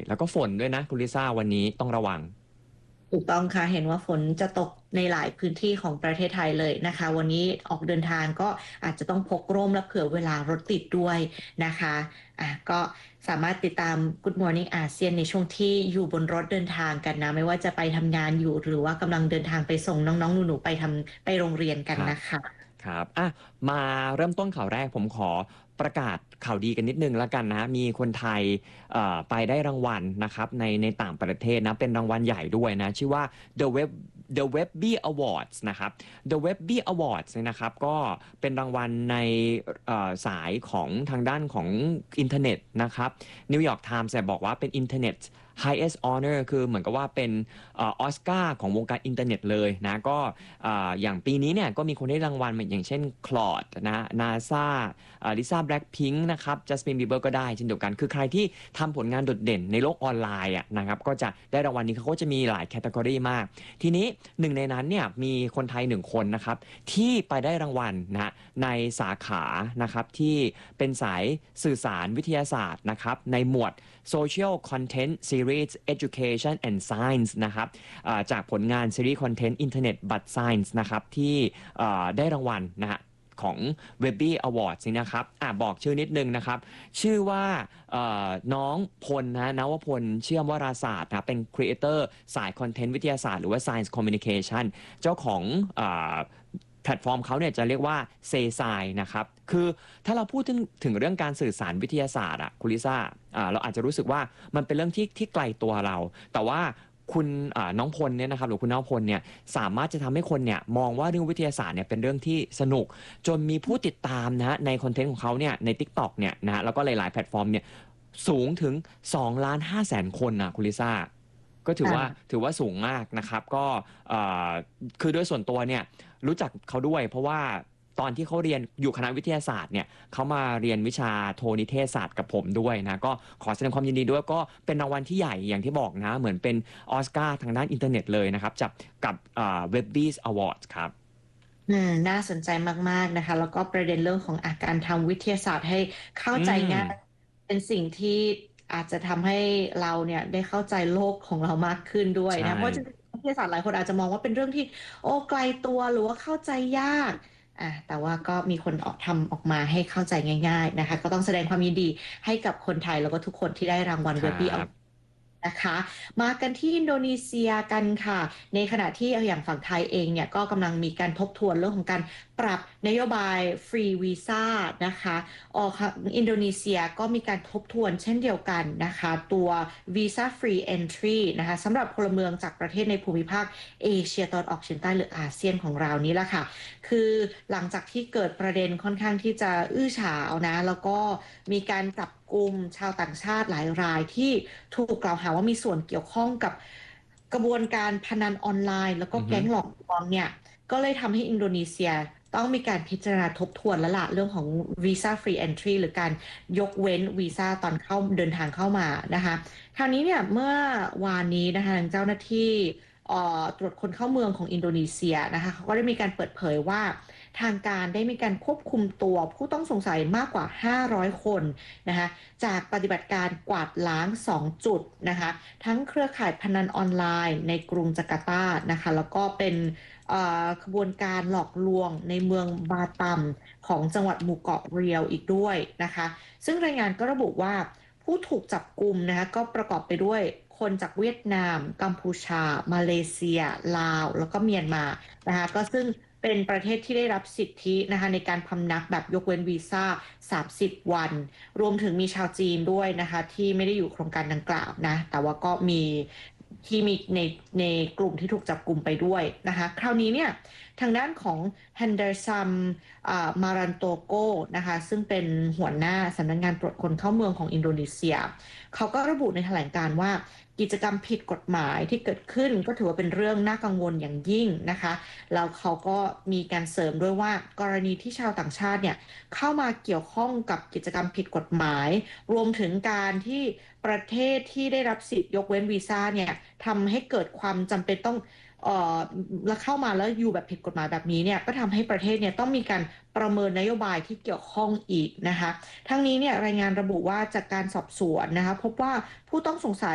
แล้วก็ฝนด้วยนะคุณลิซ่าวันนี้ต้องระวังถูกต้องค่ะเห็นว่าฝนจะตกในหลายพื้นที่ของประเทศไทยเลยนะคะวันนี้ออกเดินทางก็อาจจะต้องพกร่มและเผื่อเวลารถติดด้วยนะคะก็สามารถติดตาม Good Morning อาเซียนในช่วงที่อยู่บนรถเดินทางกันนะไม่ว่าจะไปทำงานอยู่หรือว่ากำลังเดินทางไปส่งน้องๆหนูๆไปโรงเรียนกันครับนะคะครับมาเริ่มต้นข่าวแรกผมขอประกาศข่าวดีกันนิดนึงแล้วกันนะมีคนไทยไปได้รางวัลนะครับในต่างประเทศนะเป็นรางวัลใหญ่ด้วยนะชื่อว่า The Webby Awards นะครับ The Webby Awards เนี่ยนะครับก็เป็นรางวัลในสายของทางด้านของอินเทอร์เน็ตนะครับ New York Times บอกว่าเป็น Internet highest honor คือเหมือนกับว่าเป็นออสการ์ของวงการอินเทอร์เน็ตเลยนะก็อย่างปีนี้เนี่ยก็มีคนได้รางวัลอย่างเช่นคลอดนะนาซาลิซ่าแบล็คพิงค์นะครับจัสตินบีเบอร์ก็ได้เช่นเดียวกันคือใครที่ทำผลงานโดดเด่นในโลกออนไลน์นะครับก็จะได้รางวัลนี้เขาก็จะมีหลายแคตตากรีมากทีนี้หนึ่งในนั้นเนี่ยมีคนไทยหนึ่งคนนะครับที่ไปได้รางวัลนะในสาขานะครับที่เป็นสายสื่อสารวิทยาศาสตร์นะครับในหมวด Social Content Series Education and Science นะครับจากผลงานซีรีส์คอนเทนต์ Internet but Science นะครับที่ได้รางวัลนะฮะของ Webby Awards นี่นะครับบอกชื่อนิดนึงนะครับชื่อว่าน้องพลนะนวพลเชื่อมวราศาสตร์นะเป็นครีเอเตอร์สายคอนเทนต์วิทยาศาสตร์หรือว่า Science Communication เจ้าของแพลตฟอร์มเขาเนี่ยจะเรียกว่าเซซายนะครับคือถ้าเราพูดถึงเรื่องการสื่อสารวิทยาศาสตร์คุณลิซ่าเราอาจจะรู้สึกว่ามันเป็นเรื่องที่ไกลตัวเราแต่ว่าคุณน้องพลเนี่ยนะครับหรือคุณน้องพลเนี่ยสามารถจะทำให้คนเนี่ยมองว่าเรื่องวิทยาศาสตร์เนี่ยเป็นเรื่องที่สนุกจนมีผู้ติดตามนะในคอนเทนต์ของเขาเนี่ยใน TikTok เนี่ยนะแล้วก็หลายๆแพลตฟอร์มเนี่ยสูงถึง2.5 ล้านคนนะคุณลิซ่าก็ถือว่าสูงมากนะครับก็คือโดยส่วนตัวเนี่ยรู้จักเขาด้วยเพราะว่าตอนที่เขาเรียนอยู่คณะวิทยาศาสตร์เนี่ยเขามาเรียนวิชาโทนิเทศศาสตร์กับผมด้วยนะก็ขอแสดงความยินดีด้วยก็เป็นรางวัลที่ใหญ่อย่างที่บอกนะเหมือนเป็นออสการ์ทางด้านอินเทอร์เน็ตเลยนะครับจับกับWebby's Awards ครับน่าสนใจมากๆนะคะแล้วก็ประเด็นเรื่องของอาการทำวิทยาศาสตร์ให้เข้าอืใจมง่ายเป็นสิ่งที่อาจจะทำให้เราเนี่ยได้เข้าใจโลกของเรามากขึ้นด้วยใช่นะเพราะจริงๆวิทยาศาสตร์หลายคนอาจจะมองว่าเป็นเรื่องที่โอ้ไกลตัวหรือว่าเข้าใจยากแต่ว่าก็มีคนออกมาให้เข้าใจง่ายๆนะคะก็ต้องแสดงความยินดีให้กับคนไทยแล้วก็ทุกคนที่ได้รางวัลครัเวบบี้บนะคะมากันที่อินโดนีเซียกันค่ะในขณะที่อย่างฝั่งไทยเองเนี่ยก็กำลังมีการทบทวนเรื่องของการปรับนโยบายฟรีวีซ่านะคะอินโดนีเซียก็มีการทบทวนเช่นเดียวกันนะคะตัววีซ่าฟรีเอนทรีนะคะสำหรับพลเมืองจากประเทศในภูมิภาคเอเชียตะวันออกเฉียงใต้หรืออาเซียนของเรานี้แหละค่ะคือหลังจากที่เกิดประเด็นค่อนข้างที่จะอื้อฉาวนะแล้วก็มีการจับกลุ่มชาวต่างชาติหลายรายที่ถูกกล่าวหาว่ามีส่วนเกี่ยวข้องกับกระบวนการพนันออนไลน์แล้วก็อือฮึแก๊งหลอกลวงเนี่ยก็เลยทำให้อินโดนีเซียต้องมีการพิจารณาทบทวนแล้วล่ะเรื่องของวีซ่าฟรีเอนทรีหรือการยกเว้นวีซ่าตอนเข้าเดินทางเข้ามานะคะคราวนี้เนี่ยเมื่อวานนี้นะคะทางเจ้าหน้าที่ตรวจคนเข้าเมืองของอินโดนีเซียนะคะเขาก็ได้มีการเปิดเผยว่าทางการได้มีการควบคุมตัวผู้ต้องสงสัยมากกว่า500คนนะคะจากปฏิบัติการกวาดล้าง2จุดนะคะทั้งเครือข่ายพนันออนไลน์ในกรุงจาการ์ตานะคะแล้วก็เป็นขบวนการหลอกลวงในเมืองบาตัมของจังหวัดหมู่เกาะเรียวอีกด้วยนะคะซึ่งรายงานก็ระบุว่าผู้ถูกจับกุมนะคะก็ประกอบไปด้วยคนจากเวียดนามกัมพูชามาเลเซียลาวแล้วก็เมียนมานะคะก็ซึ่งเป็นประเทศที่ได้รับสิทธินะคะในการพำนักแบบยกเว้นวีซ่า30วันรวมถึงมีชาวจีนด้วยนะคะที่ไม่ได้อยู่โครงการดังกล่าวนะแต่ว่าก็มีที่มีในกลุ่มที่ถูกจับกลุ่มไปด้วยนะคะคราวนี้เนี่ยทางด้านของแฮนเดอร์ซัมมารันโตโกนะคะซึ่งเป็นหัวหน้าสำนักงานตรวจคนเข้าเมืองของอินโดนีเซียเขาก็ระบุในแถลงการณ์ว่ากิจกรรมผิดกฎหมายที่เกิดขึ้นก็ถือว่าเป็นเรื่องน่ากังวลอย่างยิ่งนะคะแล้วเขาก็มีการเสริมด้วยว่ากรณีที่ชาวต่างชาติเนี่ยเข้ามาเกี่ยวข้องกับกิจกรรมผิดกฎหมายรวมถึงการที่ประเทศที่ได้รับสิทธิ์ยกเว้นวีซ่าเนี่ยทำให้เกิดความจำเป็นต้องเอ่อแล้วเข้ามาแล้วอยู่แบบผิดกฎหมายแบบนี้เนี่ยก็ทำให้ประเทศเนี่ยต้องมีการประเมินนโยบายที่เกี่ยวข้องอีกนะคะทั้งนี้เนี่ยรายงานระบุว่าจากการสอบสวนนะคะพบว่าผู้ต้องสงสัย